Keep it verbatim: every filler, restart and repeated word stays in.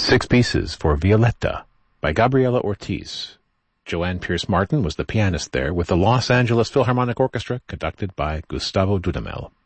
Six Pieces for Violetta by Gabriela Ortiz. Joanne Pierce Martin was the pianist there, with the Los Angeles Philharmonic Orchestra conducted by Gustavo Dudamel.